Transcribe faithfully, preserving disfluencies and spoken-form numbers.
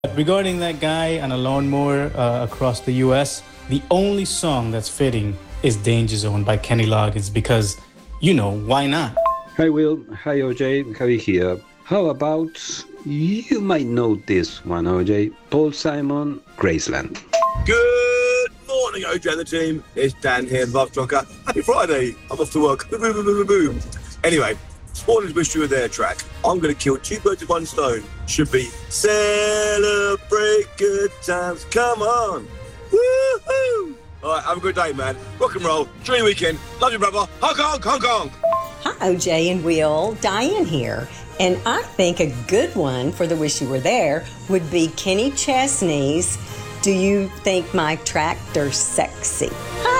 Regarding that guy on a lawnmower uh, across the U S, the only song that's fitting is Danger Zone by Kenny Loggins because, you know, why not? Hi, Will. Hi, O J. Javi here. How about, you might know this one, O J. Paul Simon, Graceland. Good morning, O J and the team. It's Dan here, the Love Trucker. Happy Friday. I'm off to work. Boom, boom, boom, boom, boom. Anyway, Spawners Wish You Were There track. I'm going to kill two birds with one stone. Should be celebrate good times. Come on. Woohoo! All right, have a good day, man. Rock and roll. Enjoy your weekend. Love you, brother. Hong Kong, Hong Kong. Hi, O J and Will. Diane here. And I think a good one for the Wish You Were There would be Kenny Chesney's Do You Think My Tractor's Sexy? Hi.